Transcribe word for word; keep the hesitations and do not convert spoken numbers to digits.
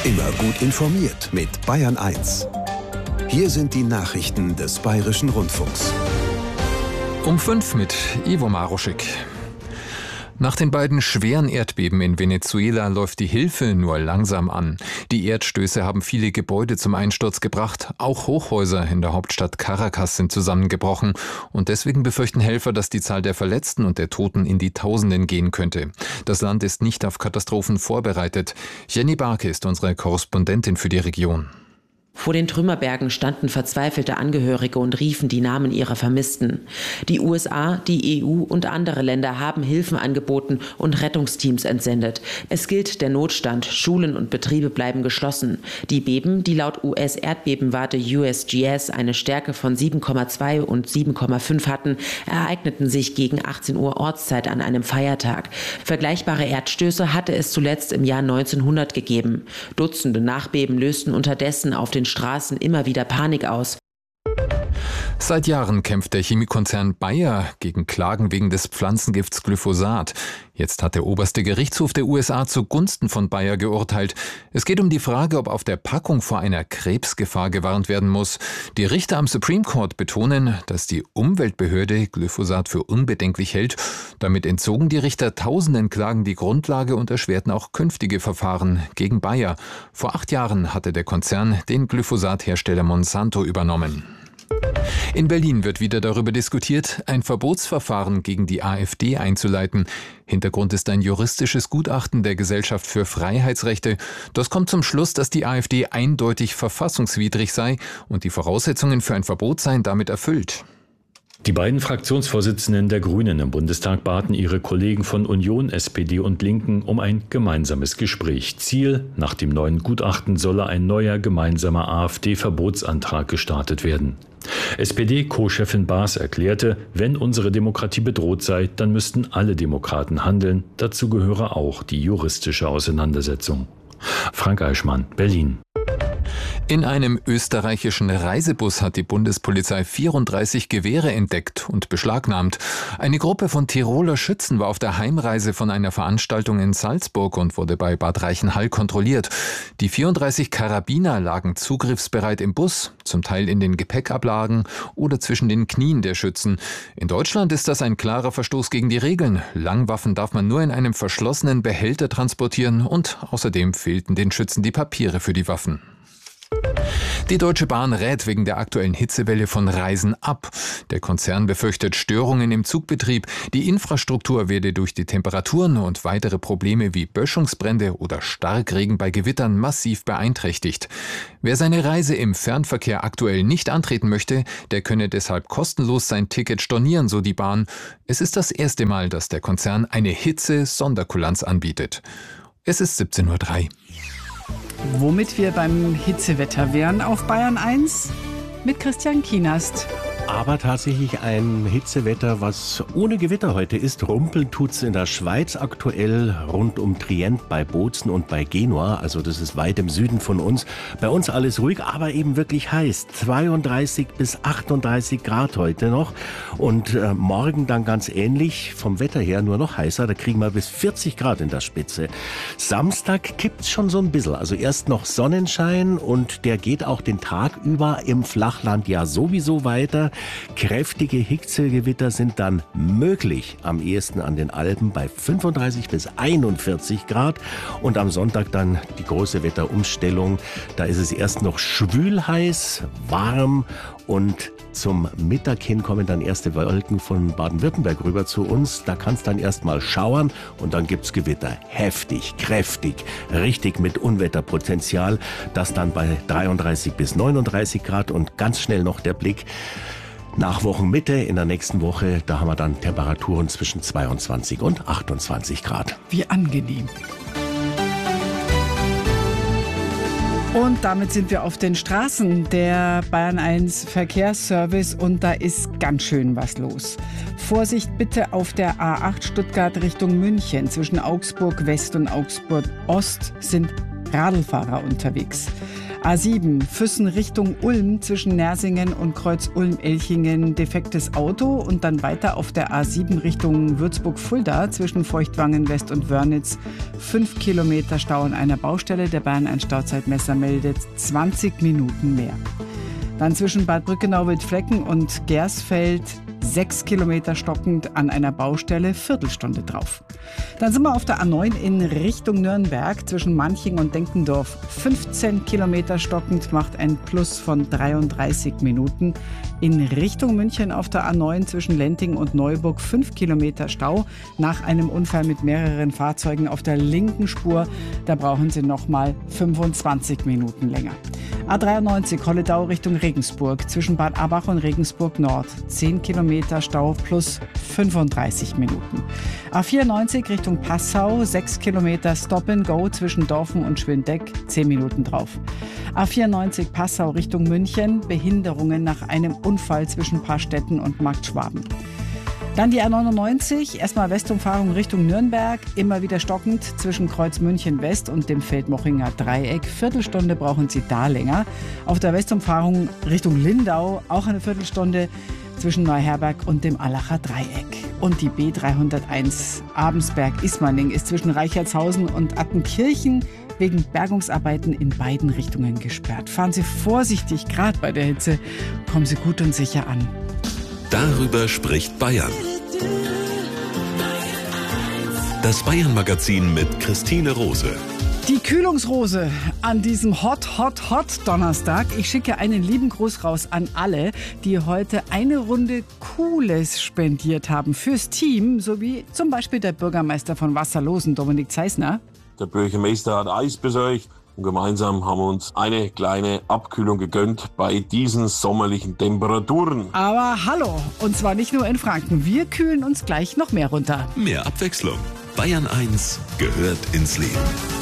Immer gut informiert mit Bayern eins. Hier sind die Nachrichten des Bayerischen Rundfunks. Um fünf mit Ivo Maruschik. Nach den beiden schweren Erdbeben in Venezuela läuft die Hilfe nur langsam an. Die Erdstöße haben viele Gebäude zum Einsturz gebracht. Auch Hochhäuser in der Hauptstadt Caracas sind zusammengebrochen. Und deswegen befürchten Helfer, dass die Zahl der Verletzten und der Toten in die Tausenden gehen könnte. Das Land ist nicht auf Katastrophen vorbereitet. Jenny Barke ist unsere Korrespondentin für die Region. Vor den Trümmerbergen standen verzweifelte Angehörige und riefen die Namen ihrer Vermissten. Die U S A, die E U und andere Länder haben Hilfen angeboten und Rettungsteams entsendet. Es gilt der Notstand, Schulen und Betriebe bleiben geschlossen. Die Beben, die laut U S-Erdbebenwarte U S G S eine Stärke von sieben Komma zwei und sieben Komma fünf hatten, ereigneten sich gegen achtzehn Uhr Ortszeit an einem Feiertag. Vergleichbare Erdstöße hatte es zuletzt im Jahr neunzehnhundert gegeben. Dutzende Nachbeben lösten unterdessen auf den Straßen immer wieder Panik aus. Seit Jahren kämpft der Chemiekonzern Bayer gegen Klagen wegen des Pflanzengifts Glyphosat. Jetzt hat der oberste Gerichtshof der U S A zugunsten von Bayer geurteilt. Es geht um die Frage, ob auf der Packung vor einer Krebsgefahr gewarnt werden muss. Die Richter am Supreme Court betonen, dass die Umweltbehörde Glyphosat für unbedenklich hält. Damit entzogen die Richter tausenden Klagen die Grundlage und erschwerten auch künftige Verfahren gegen Bayer. Vor acht Jahren hatte der Konzern den Glyphosathersteller Monsanto übernommen. In Berlin wird wieder darüber diskutiert, ein Verbotsverfahren gegen die AfD einzuleiten. Hintergrund ist ein juristisches Gutachten der Gesellschaft für Freiheitsrechte. Das kommt zum Schluss, dass die AfD eindeutig verfassungswidrig sei und die Voraussetzungen für ein Verbot seien damit erfüllt. Die beiden Fraktionsvorsitzenden der Grünen im Bundestag baten ihre Kollegen von Union, S P D und Linken um ein gemeinsames Gespräch. Ziel: Nach dem neuen Gutachten solle ein neuer gemeinsamer AfD-Verbotsantrag gestartet werden. S P D-Co-Chefin Baas erklärte, wenn unsere Demokratie bedroht sei, dann müssten alle Demokraten handeln. Dazu gehöre auch die juristische Auseinandersetzung. Frank Eichmann, Berlin. In einem österreichischen Reisebus hat die Bundespolizei vierunddreißig Gewehre entdeckt und beschlagnahmt. Eine Gruppe von Tiroler Schützen war auf der Heimreise von einer Veranstaltung in Salzburg und wurde bei Bad Reichenhall kontrolliert. Die vierunddreißig Karabiner lagen zugriffsbereit im Bus, zum Teil in den Gepäckablagen oder zwischen den Knien der Schützen. In Deutschland ist das ein klarer Verstoß gegen die Regeln. Langwaffen darf man nur in einem verschlossenen Behälter transportieren und außerdem fehlten den Schützen die Papiere für die Waffen. Die Deutsche Bahn rät wegen der aktuellen Hitzewelle von Reisen ab. Der Konzern befürchtet Störungen im Zugbetrieb. Die Infrastruktur werde durch die Temperaturen und weitere Probleme wie Böschungsbrände oder Starkregen bei Gewittern massiv beeinträchtigt. Wer seine Reise im Fernverkehr aktuell nicht antreten möchte, der könne deshalb kostenlos sein Ticket stornieren, so die Bahn. Es ist das erste Mal, dass der Konzern eine Hitze-Sonderkulanz anbietet. Es ist siebzehn Uhr drei. Womit wir beim Hitzewetter wären auf Bayern eins mit Christian Kienast. Aber tatsächlich ein Hitzewetter, was ohne Gewitter heute ist. Rumpeln tut's in der Schweiz aktuell rund um Trient bei Bozen und bei Genua. Also das ist weit im Süden von uns. Bei uns alles ruhig, aber eben wirklich heiß. zweiunddreißig bis achtunddreißig Grad heute noch. Und äh, morgen dann ganz ähnlich. Vom Wetter her nur noch heißer. Da kriegen wir bis vierzig Grad in der Spitze. Samstag kippt's schon so ein bisschen. Also erst noch Sonnenschein und der geht auch den Tag über im Flachland ja sowieso weiter. Kräftige Hitzegewitter sind dann möglich, am ehesten an den Alpen bei fünfunddreißig bis einundvierzig Grad und am Sonntag dann die große Wetterumstellung. Da ist es erst noch schwül heiß, warm und zum Mittag hin kommen dann erste Wolken von Baden-Württemberg rüber zu uns. Da kann es dann erst mal schauern und dann gibt's Gewitter. Heftig, kräftig, richtig mit Unwetterpotenzial. Das dann bei dreiunddreißig bis neununddreißig Grad und ganz schnell noch der Blick nach Wochenmitte in der nächsten Woche. Da haben wir dann Temperaturen zwischen zweiundzwanzig und achtundzwanzig Grad. Wie angenehm. Und damit sind wir auf den Straßen der Bayern eins Verkehrsservice und da ist ganz schön was los. Vorsicht bitte auf der A acht Stuttgart Richtung München. Zwischen Augsburg West und Augsburg Ost sind Radlfahrer unterwegs. A sieben, Füssen Richtung Ulm zwischen Nersingen und Kreuz Ulm-Elchingen defektes Auto und dann weiter auf der A sieben Richtung Würzburg-Fulda zwischen Feuchtwangen West und Wörnitz. Fünf Kilometer Stau an einer Baustelle. Der Bayern eins Stauzeitmesser meldet zwanzig Minuten mehr. Dann zwischen Bad Brückenau-Wildflecken und Gersfeld sechs Kilometer stockend an einer Baustelle, Viertelstunde drauf. Dann sind wir auf der A neun in Richtung Nürnberg zwischen Manching und Denkendorf. fünfzehn Kilometer stockend macht ein Plus von dreiunddreißig Minuten. In Richtung München auf der A neun zwischen Lenting und Neuburg fünf Kilometer Stau nach einem Unfall mit mehreren Fahrzeugen auf der linken Spur. Da brauchen Sie noch mal fünfundzwanzig Minuten länger. A dreiundneunzig Holledau Richtung Regensburg zwischen Bad Abach und Regensburg Nord. zehn Kilometer Stau plus fünfunddreißig Minuten. A vierundneunzig Richtung Passau, sechs Kilometer Stop and Go zwischen Dorfen und Schwindeck, zehn Minuten drauf. A vierundneunzig Passau Richtung München, Behinderungen nach einem Unfall zwischen Paarstetten und Marktschwaben. Dann die A neunundneunzig, erstmal Westumfahrung Richtung Nürnberg, immer wieder stockend zwischen Kreuz München West und dem Feldmochinger Dreieck. Viertelstunde brauchen Sie da länger. Auf der Westumfahrung Richtung Lindau auch eine Viertelstunde zwischen Neuherberg und dem Allacher Dreieck. Und die B dreihunderteins Abensberg-Ismaning ist zwischen Reichertshausen und Attenkirchen wegen Bergungsarbeiten in beiden Richtungen gesperrt. Fahren Sie vorsichtig, gerade bei der Hitze, kommen Sie gut und sicher an. Darüber spricht Bayern. Das Bayern-Magazin mit Christine Rose. Die Kühlungsrose an diesem Hot, Hot, Hot Donnerstag. Ich schicke einen lieben Gruß raus an alle, die heute eine Runde Cooles spendiert haben fürs Team, so wie zum Beispiel der Bürgermeister von Wasserlosen, Dominik Zeisner. Der Bürgermeister hat Eis besorgt und gemeinsam haben wir uns eine kleine Abkühlung gegönnt bei diesen sommerlichen Temperaturen. Aber hallo, und zwar nicht nur in Franken. Wir kühlen uns gleich noch mehr runter. Mehr Abwechslung. Bayern eins gehört ins Leben.